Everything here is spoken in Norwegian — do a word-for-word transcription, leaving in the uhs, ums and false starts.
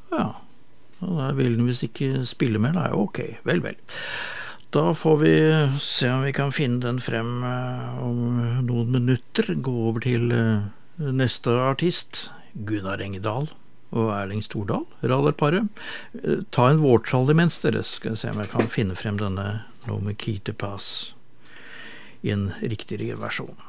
Ja, da vil den visst ikke spille mer, da. Ok, vel, vel. Da får vi se om vi kan finne den frem eh, om noen minutter. Gå over til eh, neste artist, Gunnar Engedal og Erling Stordal, radarparet. Eh, ta en vårtrall imens dere, skal jeg se om jeg kan finne frem denne No Me Key to Pass i en riktigere versjon.